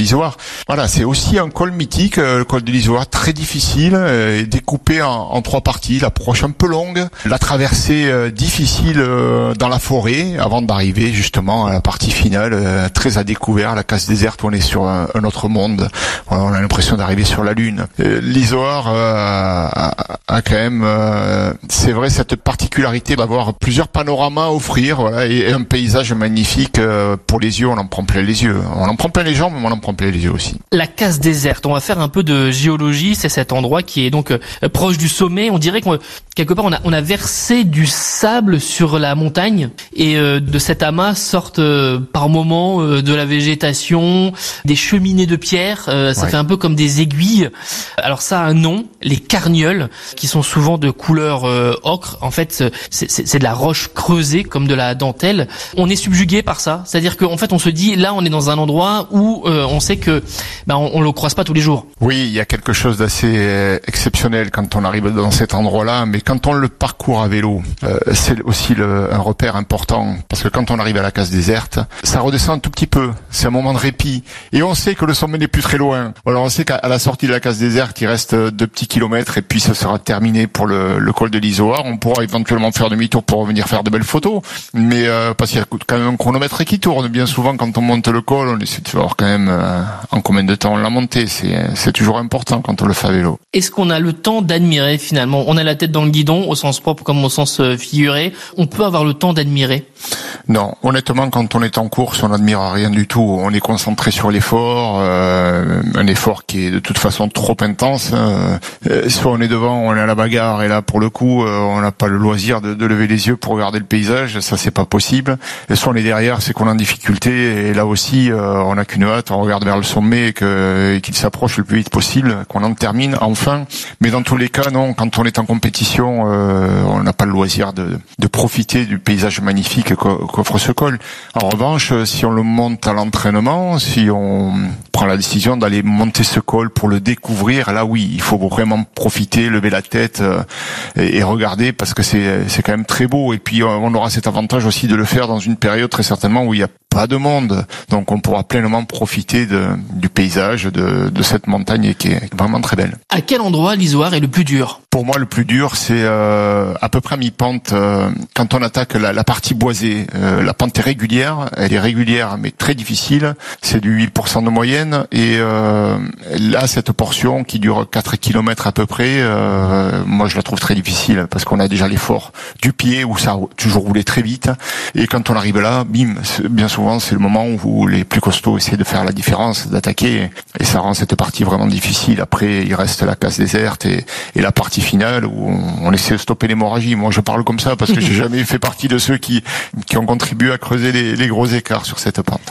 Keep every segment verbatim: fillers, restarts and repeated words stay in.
l'Izoard. Voilà, c'est aussi un col mythique, euh, le col de l'Izoard, très difficile, euh, découpé en, en trois parties. L'approche un peu longue, la traversée euh, difficile euh, dans la forêt, avant d'arriver justement à la partie finale, euh, très à découvert, la casse déserte où on est sur un, un autre monde. Voilà, on a l'impression d'arriver sur la Lune. Euh, L'Izoard euh, a, a quand même, euh, c'est vrai, cette particularité d'avoir plusieurs panoramas à offrir, voilà, et, et un paysage magnifique euh, pour les yeux. On en prend plein les yeux. On en prend plein les jambes, mais on en prend plein les yeux aussi. La casse déserte, on va faire un peu de géologie. C'est cet endroit qui est donc euh, proche du sommet. On dirait qu'on quelque part on a on a versé du sable sur la montagne et euh, de cet amas sortent euh, par moments euh, de la végétation, des cheminées de pierre. Euh, ça ouais. fait un peu comme des aiguilles. Alors ça a un nom, les carnioles, qui sont souvent de couleur euh, ocre. En fait, c'est, c'est, c'est de la roche creusée comme de la dentelle. On est subjugué par ça. C'est-à-dire qu'en fait, on se dit là, on est dans un endroit où euh, on sait que ben on, on le croise pas tous les jours. Oui, il y a quelque chose d'assez euh, exceptionnel quand on arrive dans cet endroit-là, mais quand on le parcourt à vélo, euh, c'est aussi le, un repère important, parce que quand on arrive à la casse déserte, ça redescend un tout petit peu, c'est un moment de répit, et on sait que le sommet n'est plus très loin. Alors on sait qu'à la sortie de la casse déserte, il reste deux petits kilomètres, et puis ce sera terminé pour le, le col de l'Izoard. On pourra éventuellement faire demi-tour pour revenir faire de belles photos, mais euh, parce qu'il y a quand même un chronomètre qui tourne. Bien souvent, quand on monte le col, on essaie de savoir quand même euh, en combien de temps on l'a monté. C'est, c'est toujours important quand on le fait à vélo. Est-ce qu'on a le temps d'admirer finalement? On a la tête dans le guidon, au sens propre comme au sens figuré. On peut avoir le temps d'admirer? Non, honnêtement, quand on est en course, on n'admire rien du tout. On est concentré sur l'effort, euh, un effort qui est de toute façon trop intense. Euh, soit on est devant, on est à la bagarre, et là, pour le coup, euh, on n'a pas le loisir de, de lever les yeux pour regarder le paysage. Ça, c'est pas possible. Et soit on est derrière, c'est qu'on est en difficulté, et là aussi, euh, on n'a qu'une hâte, on regarde vers le sommet et, que, et qu'il s'approche le plus vite possible, qu'on en termine enfin. Mais dans tous les cas, non, quand on est en compétition, euh, on n'a pas le loisir de, de profiter du paysage magnifique qu'offre ce col. En revanche, si on le monte à l'entraînement, si on prend la décision d'aller monter ce col pour le découvrir, là oui, il faut vraiment profiter, lever la tête euh, et, et regarder, parce que c'est, c'est quand même très beau. Et puis on aura cet avantage aussi de le faire dans une période très certainement où il n'y a pas de monde, donc on pourra pleinement profiter de, du paysage de, de cette montagne qui est vraiment très belle. À quel endroit l'Izoard est le plus dur? Pour moi, le plus dur, c'est euh, à peu près à mi-pente, euh, quand on attaque la, la partie boisée. Euh, la pente est régulière, elle est régulière mais très difficile, c'est du huit pour cent de moyenne, et euh, là, cette portion qui dure quatre kilomètres à peu près, euh, moi je la trouve très difficile, parce qu'on a déjà l'effort du pied où ça a toujours roulé très vite, et quand on arrive là, bim, bien souvent c'est le moment où les plus costauds essaient de faire la différence, d'attaquer, et ça rend cette partie vraiment difficile. Après, il reste la casse déserte et, et la partie finale où on, on essaie de stopper l'hémorragie. Moi je parle comme ça parce que j'ai jamais fait partie de ceux qui, qui ont contribué à creuser les, les gros écarts sur cette pente.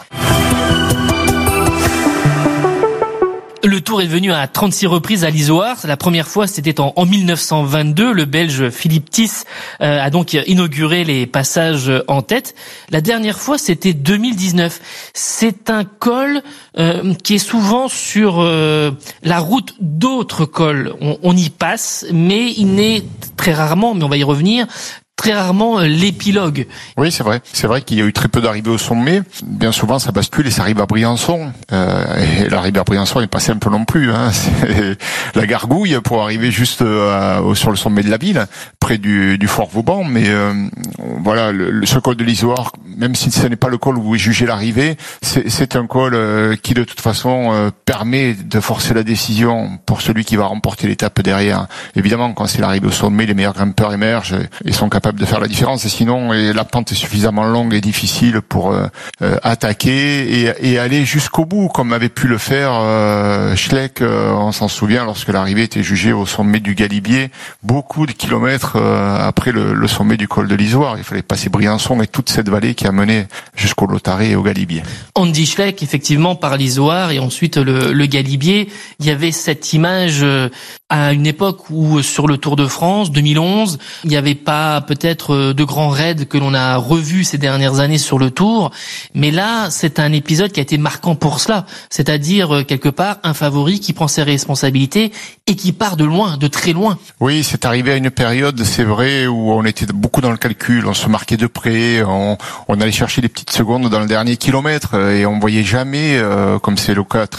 Le Tour est venu à trente-six reprises à l'Izoard. La première fois, c'était en, en mille neuf cent vingt-deux. Le Belge Philippe Thys euh, a donc inauguré les passages en tête. La dernière fois, c'était deux mille dix-neuf. C'est un col euh, qui est souvent sur euh, la route d'autres cols. On, on y passe, mais il n'est très rarement, mais on va y revenir, très rarement l'épilogue. Oui, c'est vrai. C'est vrai qu'il y a eu très peu d'arrivées au sommet. Bien souvent, ça bascule et ça arrive à Briançon. Euh, et l'arrivée à Briançon n'est pas simple non plus. Hein. C'est la gargouille pour arriver juste à, sur le sommet de la ville, près du, du Fort Vauban. Mais euh, voilà, le, le, ce col de l'Izoard, même si ce n'est pas le col où est jugée l'arrivée, c'est, c'est un col euh, qui de toute façon euh, permet de forcer la décision pour celui qui va remporter l'étape derrière. Évidemment, quand c'est l'arrivée au sommet, les meilleurs grimpeurs émergent et sont capables de faire la différence, et sinon et la pente est suffisamment longue et difficile pour euh, euh, attaquer et, et aller jusqu'au bout, comme avait pu le faire euh, Schleck, euh, on s'en souvient, lorsque l'arrivée était jugée au sommet du Galibier, beaucoup de kilomètres euh, après le, le sommet du col de l'Izoard. Il fallait passer Briançon et toute cette vallée qui a mené jusqu'au Lautaret et au Galibier. Andy Schleck, effectivement, par l'Izoard et ensuite le, le Galibier, il y avait cette image euh, à une époque où sur le Tour de France deux mille onze, il n'y avait pas peut-être de grands raids que l'on a revus ces dernières années sur le Tour, mais là c'est un épisode qui a été marquant pour cela, c'est-à-dire quelque part un favori qui prend ses responsabilités et qui part de loin, de très loin. Oui, c'est arrivé à une période, c'est vrai, où on était beaucoup dans le calcul, on se marquait de près, on, on allait chercher des petites secondes dans le dernier kilomètre et on voyait jamais, euh, comme c'est le cas